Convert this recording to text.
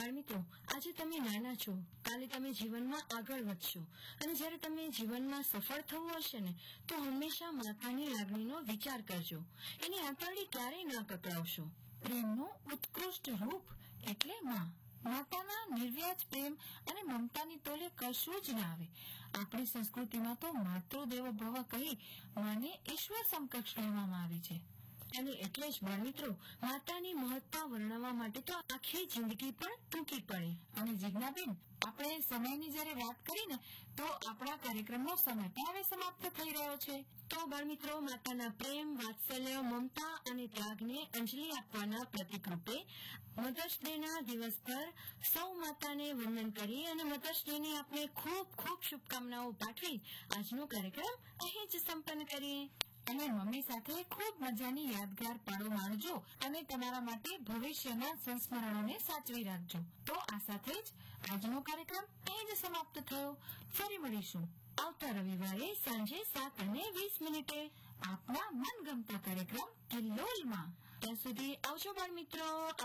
બાળમિત્રો, આજે તમે નાના છો, કાલે તમે જીવનમાં આગળ વધશો અને જ્યારે તમે જીવનમાં સફળ થવું હશે ને તો હંમેશા માતાની લાગણીનો વિચાર કરજો. એની આંતરડી ક્યારેય ન કકડાવશો. પ્રેમનું ઉત્કૃષ્ટ રૂપ એટલે માં. માતાના નિર્વ્યાજ પ્રેમ અને મમતાની તોલે કશું જ ના આવે. આપણી સંસ્કૃતિમાં તો માતૃદેવો ભવ કહી માને ઈશ્વર સમકક્ષ કહેવામાં આવી છે. અને એટલે જ બાળમિત્રો, માતાની મહત્તા વર્ણવવા માટે તો આખી જિંદગી પણ ટૂંકી પડે. અને જીજ્ઞાબેન, આપણે સમયની જયારે વાત કરી ને તો આપણા કાર્યક્રમનો સમય પણ હવે સમાપ્ત થઈ રહ્યો છે. તો બાળમિત્રો, માતાના પ્રેમ, વાત્સલ્ય, મમતા અને ત્યાગને અંજલિ આપવાના પ્રતીક રૂપે મધર્સ ડે ના દિવસ પર સૌ માતાને વંદન કરી અને મધર્સ ડે ની આપણે ખૂબ ખૂબ શુભકામનાઓ પાઠવી આજનો કાર્યક્રમ અહીં જ સંપન્ન કરીએ. અને મમ્મી સાથે ખૂબ મજાની યાદગાર પળો માણજો અને તમારા માટે ભવિષ્યના સંસ્મરણોને સાચવી રાખજો. તો આ સાથે જ આજનો કાર્યક્રમ અહીં જ સમાપ્ત થયો. ફરી મળીશું આવતા રવિવારે સાંજે 7:20 આપના મનગમતા કાર્યક્રમ કિલ્લોલમાં. ત્યાં સુધી આવજો બાળમિત્રો.